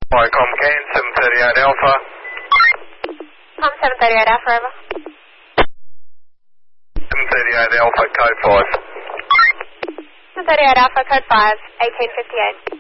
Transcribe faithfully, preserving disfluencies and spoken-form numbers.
Hi, Comcan, seven thirty-eight Alpha. Com seven thirty-eight Alpha, over. seven thirty-eight Alpha, code five. seven thirty-eight Alpha, code five, eighteen fifty-eight.